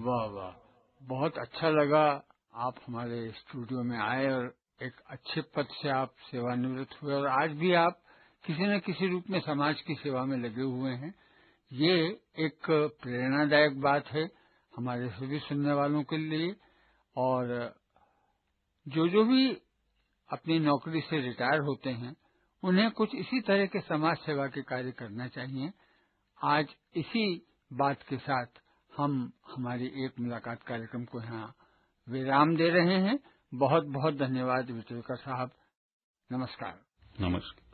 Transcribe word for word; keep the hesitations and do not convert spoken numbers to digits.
वाह वाह, बहुत अच्छा लगा आप हमारे स्टूडियो में आए और एक अच्छे पद से आप सेवानिवृत्त हुए और आज भी आप किसी न किसी रूप में समाज की सेवा में लगे हुए हैं। ये एक प्रेरणादायक बात है हमारे सभी सुनने वालों के लिए। और जो जो भी अपनी नौकरी से रिटायर होते हैं उन्हें कुछ इसी तरह के समाज सेवा के कार्य करना चाहिए। आज इसी बात के साथ हम हमारी एक मुलाकात कार्यक्रम को यहाँ विराम दे रहे हैं। बहुत बहुत धन्यवाद विटेकर साहब। नमस्कार। नमस्कार।